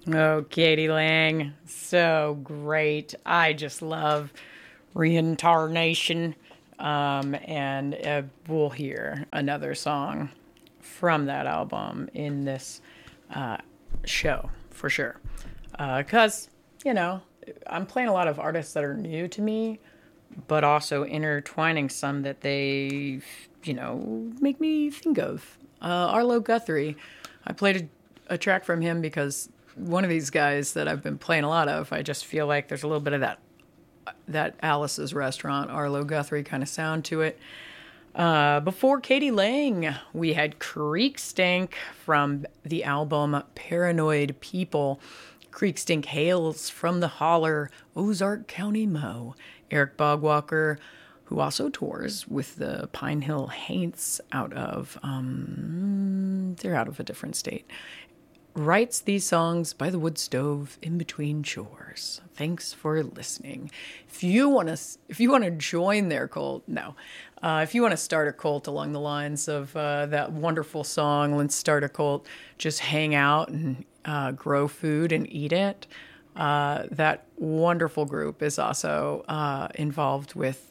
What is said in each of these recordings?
Oh, Katie Lang, so great. I just love Reincarnation. And we'll hear another song from that album in this show for sure. Because, you know, I'm playing a lot of artists that are new to me, but also intertwining some that they, make me think of. Arlo Guthrie, I played a track from him because one of these guys that I've been playing a lot of, I just feel like there's a little bit of that Alice's Restaurant, Arlo Guthrie kind of sound to it. Before Katie Lang, we had Creek Stink from the album Paranoid People. Creek Stink hails from the holler Ozark County Mo. Eric Bogwalker, who also tours with the Pine Hill Haints out of, they're out of a different state, writes these songs by the wood stove in between chores. Thanks for listening. If you want to join their cult, no. If you want to start a cult along the lines of that wonderful song, Let's Start a Cult, just hang out and grow food and eat it. That wonderful group is also involved with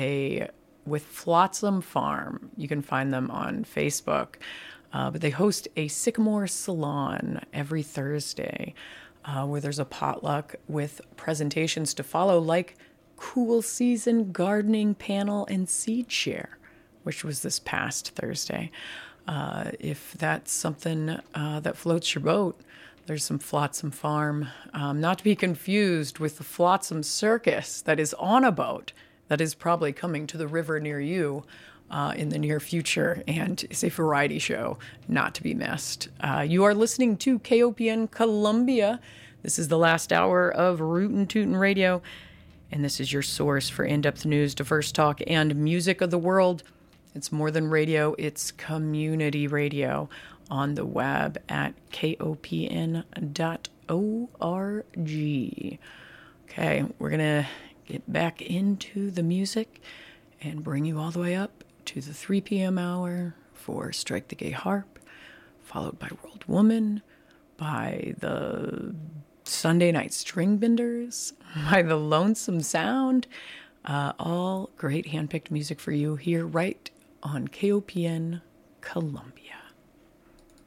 Flotsam Farm. You can find them on Facebook. But they host a Sycamore Salon every Thursday where there's a potluck with presentations to follow, like Cool Season Gardening Panel and Seed Share, which was this past Thursday. If that's something that floats your boat, there's some Flotsam Farm. Not to be confused with the Flotsam Circus that is on a boat that is probably coming to the river near you in the near future, and is a variety show not to be missed. You are listening to KOPN Columbia. This is the last hour of Rootin' Tootin' Radio, and this is your source for in-depth news, diverse talk, and music of the world. It's more than radio, it's community radio on the web at kopn.org. Okay, we're going to get back into the music and bring you all the way up to the 3 p.m. hour for Strike the Gay Harp, followed by World Woman, by the Sunday Night String Benders, by the Lonesome Sound. All great handpicked music for you here right on KOPN Columbia.